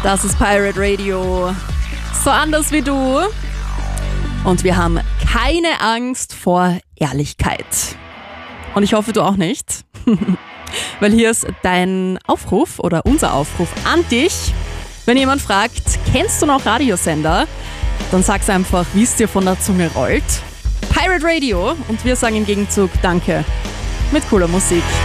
Das ist Pirate Radio. So anders wie du. Und wir haben keine Angst vor Ehrlichkeit. Und ich hoffe, du auch nicht. Weil hier ist dein Aufruf oder unser Aufruf an dich. Wenn jemand fragt, kennst du noch Radiosender? Dann sag's einfach, wie es dir von der Zunge rollt. Pirate Radio. Und wir sagen im Gegenzug Danke. Mit cooler Musik.